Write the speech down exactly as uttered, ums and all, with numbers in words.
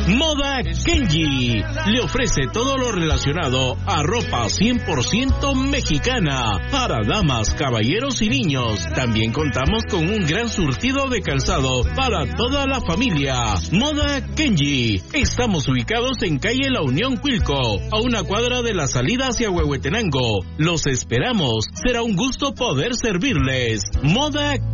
Moda Kenji le ofrece todo lo relacionado a ropa cien por ciento mexicana para damas, caballeros y niños. También contamos con un gran surtido de calzado para toda la familia. Moda Kenji. Estamos ubicados en calle La Unión Cuilco, a una cuadra de la salida hacia Huehuetenango. Los esperamos. Será un gusto poder servirles. Moda